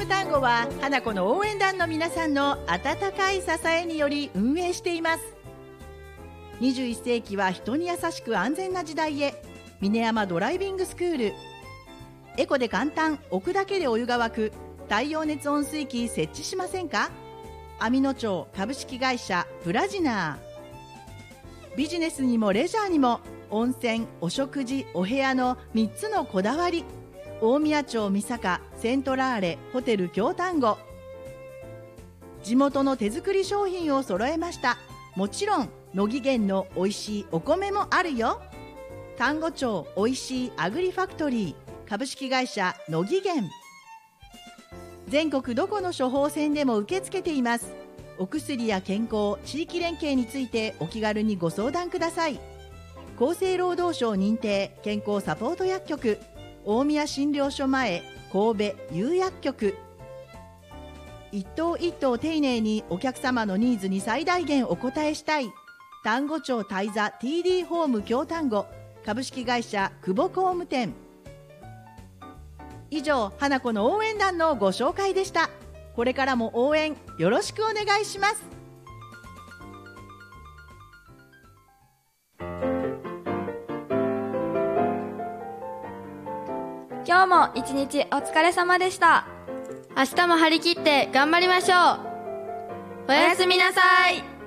FM 単語は花子の応援団の皆さんの温かい支えにより運営しています。21世紀は人に優しく安全な時代へ。峰山ドライビングスクール。エコで簡単、置くだけでお湯が沸く太陽熱温水器設置しませんか？網野町株式会社プラジナー。ビジネスにもレジャーにも温泉、お食事、お部屋の3つのこだわり。大宮町三坂セントラーレホテル京丹後。地元の手作り商品を揃えました。もちろん乃木源のおいしいお米もあるよ。丹後町おいしいアグリファクトリー株式会社乃木源。全国どこの処方箋でも受け付けています。お薬や健康、地域連携についてお気軽にご相談ください。厚生労働省認定健康サポート薬局大宮診療所前神戸有薬局。一頭一頭丁寧にお客様のニーズに最大限お応えしたい。丹後町大座 TD ホーム京丹後株式会社久保工務店。以上、花子の応援団のご紹介でした。これからも応援よろしくお願いします。 今日も一日お疲れ様でした。 明日も張り切って頑張りましょう。おやすみなさい。